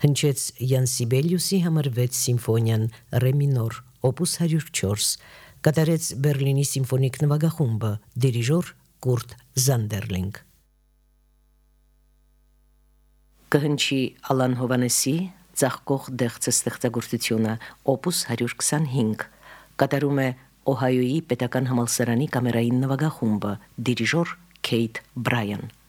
Հնչեց Յան Սիբելիուսի համար 6 սիմֆոնիան ռե մինոր, օպուս 104, կատարեց Բերլինի սիմֆոնիկ նվագախումբը, դիրիժոր Կուրտ Զանդերլինգ։ Կհնչի Ալան Հովանեսի Ծաղկող դեղցը ստեղծագործությունը, օպուս 125, կատարում է Օհայոյի պետական համալսարանի կամերային նվագախումբը, դիրիժոր Քեյթ Բրայան։